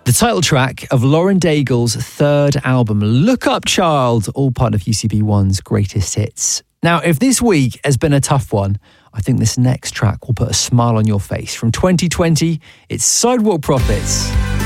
The title track of Lauren Daigle's third album, Look Up Child, all part of UCB1's greatest hits. Now, if this week has been a tough one, I think this next track will put a smile on your face. From 2020, it's Sidewalk Prophets.